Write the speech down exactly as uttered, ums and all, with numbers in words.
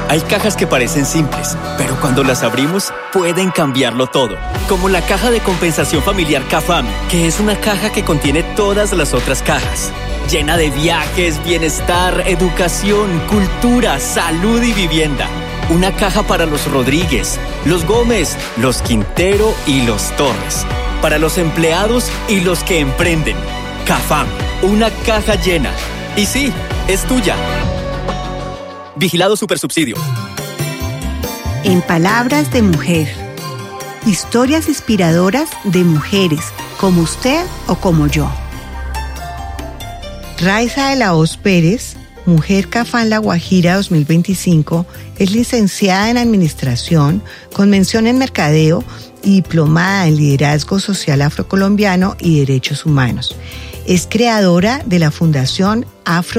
Hay cajas que parecen simples, pero cuando las abrimos, pueden cambiarlo todo. Como la caja de compensación familiar CAFAM, que es una caja que contiene todas las otras cajas. Llena de viajes, bienestar, educación, cultura, salud y vivienda. Una caja para los Rodríguez, los Gómez, los Quintero y los Torres. Para los empleados y los que emprenden. CAFAM, una caja llena. Y sí, es tuya. Vigilado Supersubsidio. En palabras de mujer. Historias inspiradoras de mujeres, como usted o como yo. Raiza de la Hoz Pérez, Mujer CAFAM La Guajira dos mil veinticinco, es licenciada en Administración, con mención en Mercadeo y diplomada en Liderazgo Social Afrocolombiano y Derechos Humanos. Es creadora de la Fundación Afro